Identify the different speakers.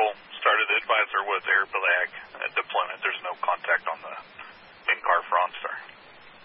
Speaker 1: vehicle started to advise there was airflag deployment. There's no contact on the